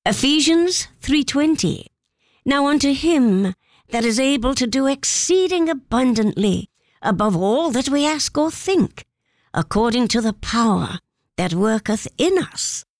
Ephesians 3:20. Now unto him that is able to do exceeding abundantly above all that we ask or think, according to the power that worketh in us.